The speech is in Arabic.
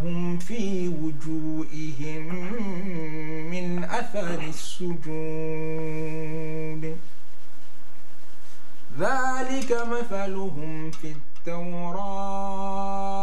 سيماهم في وجوههم من أثر السجود ذلك مثلهم في التوراة